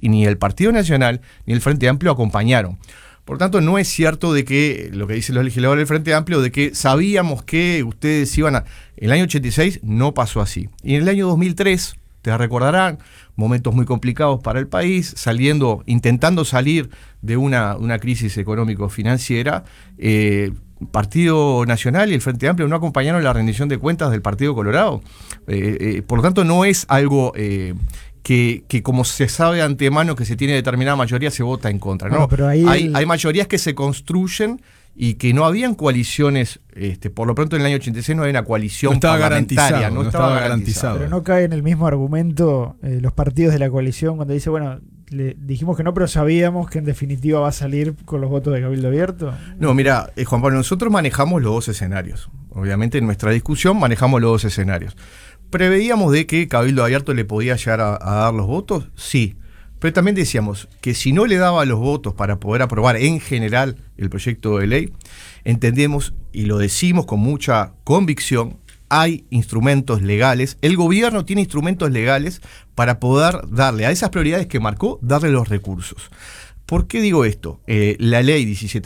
y ni el Partido Nacional ni el Frente Amplio acompañaron. Por tanto, no es cierto de que lo que dicen los legisladores del Frente Amplio, de que sabíamos que ustedes iban a... En el año 86 no pasó así. Y en el año 2003, te recordarán, momentos muy complicados para el país, intentando salir de una crisis económico-financiera, Partido Nacional y el Frente Amplio no acompañaron la rendición de cuentas del Partido Colorado. Por lo tanto, no es algo... Que como se sabe de antemano que se tiene determinada mayoría, se vota en contra. No, pero hay mayorías que se construyen y que no habían coaliciones, por lo pronto en el año 86 no había una coalición parlamentaria. No estaba garantizado. Pero no cae en el mismo argumento los partidos de la coalición cuando dice, bueno, le dijimos que no, pero sabíamos que en definitiva va a salir con los votos de Cabildo Abierto. No, mira, Juan Pablo, nosotros manejamos los dos escenarios. Obviamente en nuestra discusión manejamos los dos escenarios. ¿Preveíamos de que Cabildo Abierto le podía llegar a dar los votos? Sí. Pero también decíamos que si no le daba los votos para poder aprobar en general el proyecto de ley, entendemos y lo decimos con mucha convicción, hay instrumentos legales, el gobierno tiene instrumentos legales para poder darle a esas prioridades que marcó, darle los recursos. ¿Por qué digo esto? La ley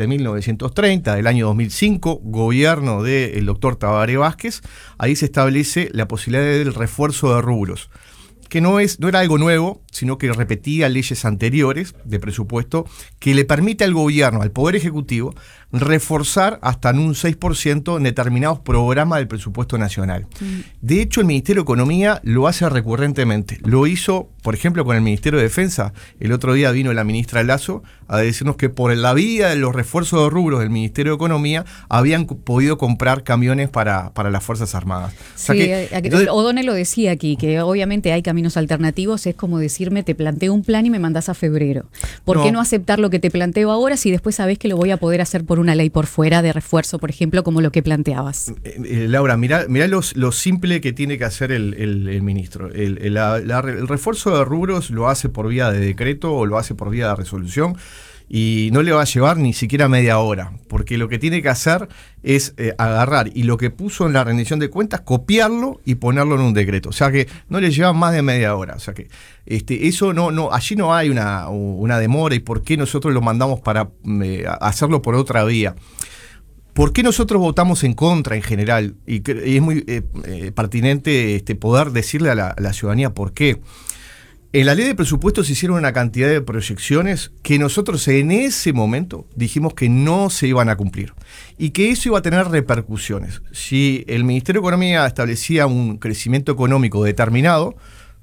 17.930 del año 2005, gobierno del doctor Tabaré Vázquez, ahí se establece la posibilidad del refuerzo de rubros, que no era algo nuevo, sino que repetía leyes anteriores de presupuesto que le permite al gobierno, al Poder Ejecutivo, reforzar hasta en un 6% en determinados programas del presupuesto nacional. De hecho, el Ministerio de Economía lo hace recurrentemente. Lo hizo, por ejemplo, con el Ministerio de Defensa. El otro día vino la ministra Lasso a decirnos que por la vía de los refuerzos de rubros del Ministerio de Economía habían podido comprar camiones para las Fuerzas Armadas. Sí, o sea entonces, O'Donnell lo decía aquí, que obviamente hay caminos alternativos. Es como decirme, te planteo un plan y me mandás a febrero. ¿Por qué no aceptar lo que te planteo ahora si después sabés que lo voy a poder hacer por una ley por fuera de refuerzo, por ejemplo, como lo que planteabas? Laura, mirá lo simple que tiene que hacer el ministro. El refuerzo de rubros lo hace por vía de decreto o lo hace por vía de resolución y no le va a llevar ni siquiera media hora, porque lo que tiene que hacer es agarrar y lo que puso en la rendición de cuentas, copiarlo y ponerlo en un decreto. O sea que no le lleva más de media hora. O sea que eso allí no hay una demora. ¿Y por qué nosotros lo mandamos para hacerlo por otra vía? ¿Por qué nosotros votamos en contra en general? Y es muy pertinente poder decirle a la ciudadanía por qué. En la ley de presupuesto se hicieron una cantidad de proyecciones que nosotros en ese momento dijimos que no se iban a cumplir y que eso iba a tener repercusiones. Si el Ministerio de Economía establecía un crecimiento económico determinado,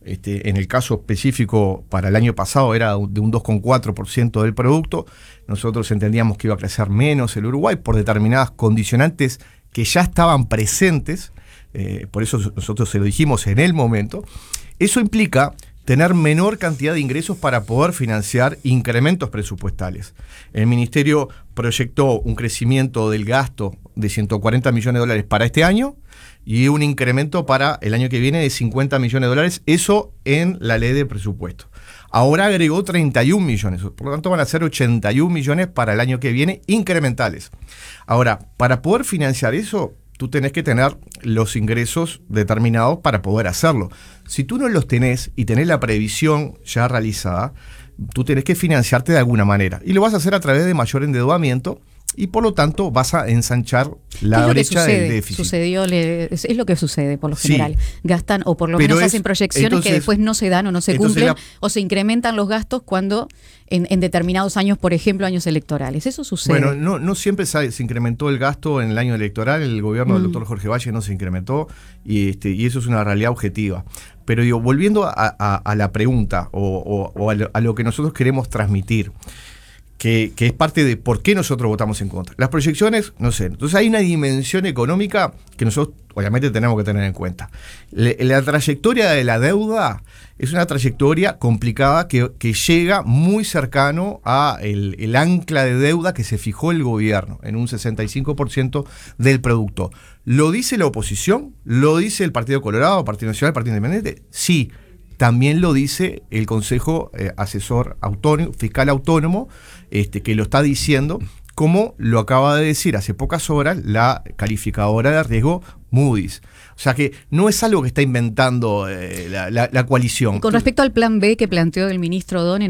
en el caso específico para el año pasado era de un 2,4% del producto, nosotros entendíamos que iba a crecer menos el Uruguay por determinadas condicionantes que ya estaban presentes, por eso nosotros se lo dijimos en el momento. Eso implica tener menor cantidad de ingresos para poder financiar incrementos presupuestales. El Ministerio proyectó un crecimiento del gasto de 140 millones de dólares para este año y un incremento para el año que viene de 50 millones de dólares, eso en la ley de presupuesto. Ahora agregó 31 millones, por lo tanto van a ser 81 millones para el año que viene incrementales. Ahora, para poder financiar eso, tú tenés que tener los ingresos determinados para poder hacerlo. Si tú no los tenés y tenés la previsión ya realizada, tú tenés que financiarte de alguna manera. Y lo vas a hacer a través de mayor endeudamiento y por lo tanto vas a ensanchar la brecha del déficit. Es lo que sucede por lo general. Gastan o por lo menos hacen proyecciones que después no se dan o no se cumplen o se incrementan los gastos cuando en determinados años, por ejemplo, años electorales. Eso sucede. Bueno, no siempre se incrementó el gasto en el año electoral. El gobierno del doctor Jorge Valle no se incrementó y eso es una realidad objetiva. Pero digo, volviendo a la pregunta o a lo que nosotros queremos transmitir, que es parte de por qué nosotros votamos en contra. Las proyecciones, no sé. Entonces hay una dimensión económica que nosotros obviamente tenemos que tener en cuenta. La trayectoria de la deuda es una trayectoria complicada que llega muy cercano a el ancla de deuda que se fijó el gobierno en un 65% del producto. ¿Lo dice la oposición? ¿Lo dice el Partido Colorado, Partido Nacional, Partido Independiente? Sí. También lo dice el Consejo Asesor Fiscal Autónomo, que lo está diciendo, como lo acaba de decir hace pocas horas la calificadora de riesgo Moody's. O sea que no es algo que está inventando la coalición. Con respecto al plan B que planteó el ministro O'Donnell,